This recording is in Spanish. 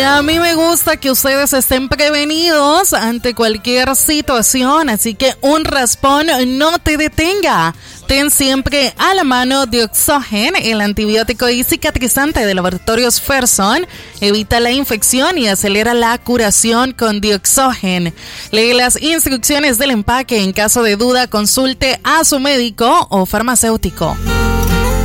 a mí me gusta que ustedes estén prevenidos ante cualquier situación, así que un raspón no te detenga. Ten siempre a la mano Dioxogen, el antibiótico y cicatrizante de Laboratorios Ferson. Evita la infección y acelera la curación con Dioxogen. Lee las instrucciones del empaque. En caso de duda, consulte a su médico o farmacéutico.